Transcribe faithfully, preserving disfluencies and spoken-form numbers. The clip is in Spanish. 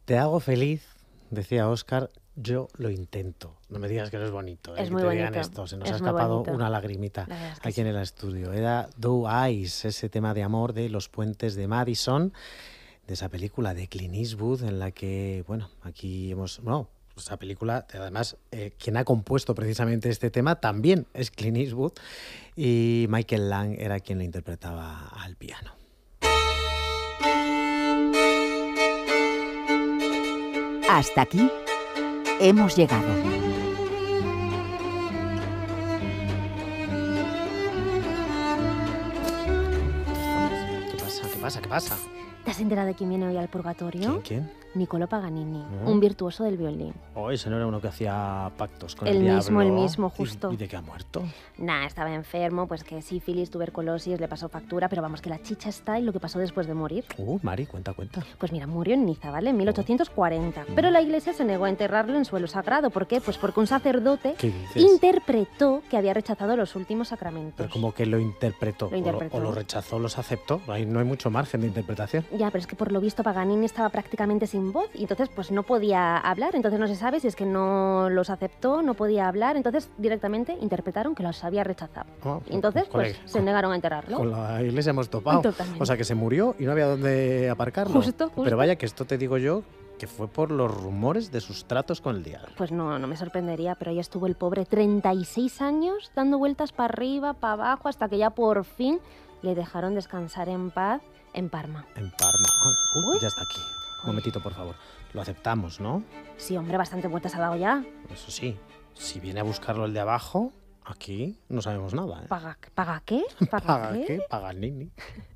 Te hago feliz, decía Óscar, yo lo intento. No me digas que no es bonito. ¿eh? Es que muy te digan bonito. esto. Se nos Es ha muy escapado bonito. una lagrimita La verdad es que aquí sí. en el estudio. Era Doe Eyes, ese tema de amor de Los Puentes de Madison, de esa película de Clint Eastwood, en la que, bueno, aquí hemos... No, esa película, además, eh, quien ha compuesto precisamente este tema también es Clint Eastwood, y Michael Lang era quien lo interpretaba al piano. Hasta aquí hemos llegado. ¿Qué pasa? ¿Qué pasa? ¿Qué pasa? ¿Te has enterado de quién viene hoy al purgatorio? ¿Quién? ¿Quién? Niccolo Paganini, ¿Mm? un virtuoso del violín. Oh, ese no era uno que hacía pactos con el, El diablo. mismo, el mismo, ¿Y- justo. ¿Y de qué ha muerto? Nah, estaba enfermo, pues que sífilis, tuberculosis, le pasó factura, pero vamos, que la chicha está y lo que pasó después de morir. Uh, Mari, cuenta, cuenta. Pues mira, murió en Niza, ¿vale? En mil ochocientos cuarenta. Pero la iglesia se negó a enterrarlo en suelo sagrado. ¿Por qué? Pues porque un sacerdote ¿Qué dices? interpretó que había rechazado los últimos sacramentos. Pero como que lo interpretó, Lo interpretó. O, lo, o lo rechazó, los aceptó. Ahí no hay mucho margen de interpretación. Ya, pero es que por lo visto Paganini estaba prácticamente sin voz y entonces pues no podía hablar. Entonces no se sabe si es que no los aceptó, no podía hablar. Entonces directamente interpretaron que los había rechazado. Oh, Y entonces pues colega, se negaron a enterrarlo. Con la iglesia hemos topado. Totalmente. O sea, que se murió y no había dónde aparcarlo. Justo, justo. Pero vaya que esto te digo yo, que fue por los rumores de sus tratos con el diablo. Pues no, no me sorprendería, pero ahí estuvo el pobre treinta y seis años dando vueltas para arriba, para abajo, hasta que ya por fin le dejaron descansar en paz en Parma. En Parma. Ah, uy, Uy. ya está aquí. Un momentito, por favor. Lo aceptamos, ¿no? Sí, hombre, bastante vueltas ha dado ya. Eso sí, si viene a buscarlo el de abajo, aquí no sabemos nada. ¿eh? ¿Paga, ¿paga qué? ¿Paga, ¿Paga qué? qué? Paganini.